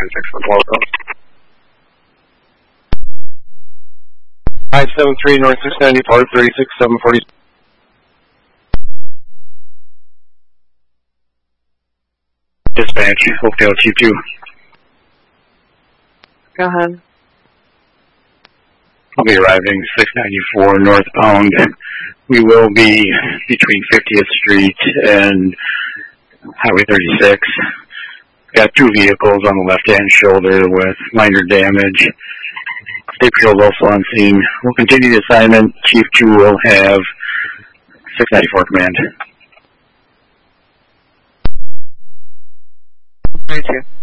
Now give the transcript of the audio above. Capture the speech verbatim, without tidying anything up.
two six one four. five seven three North six ninety-four, thirty-six seven forty. Dispatch, Oakdale Chief two. Go ahead. I'll be arriving six ninety-four northbound. We will be between fiftieth Street and Highway thirty-six. Got two vehicles on the left-hand shoulder with minor damage. State Patrol is also on scene. We'll continue the assignment. Chief two will have six ninety-four command. Thank you.